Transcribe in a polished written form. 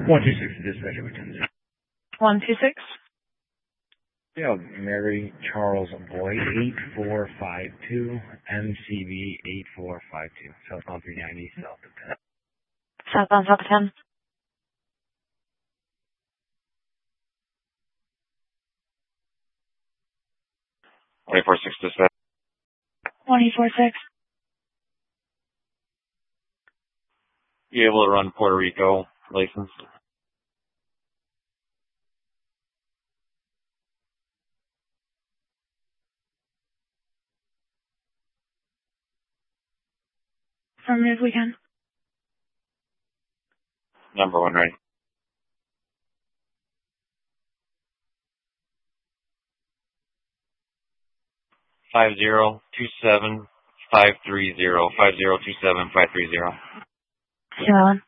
126 dispatch over 10. 126. Yeah, Mary Charles Boyd, 8452, MCB 8452, southbound 390, south of 10. Southbound south of 10. 246 dispatch. 246. You able to run Puerto Rico license? Affirmative, we can. Number 1 ready. Five zero two seven 530. 5027 530. Maryland.